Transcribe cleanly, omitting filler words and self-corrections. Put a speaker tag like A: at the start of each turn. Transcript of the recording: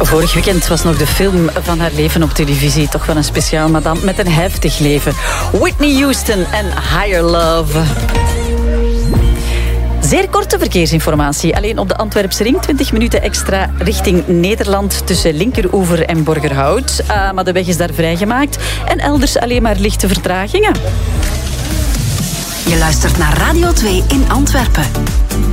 A: Vorig weekend was nog de film van haar leven op televisie. Toch wel een speciaal madame met een heftig leven. Whitney Houston en Higher Love. Zeer korte verkeersinformatie. Alleen op de Antwerpse ring 20 minuten extra richting Nederland tussen Linkeroever en Borgerhout. Maar de weg is daar vrijgemaakt. En elders alleen maar lichte vertragingen.
B: Je luistert naar Radio 2 in Antwerpen.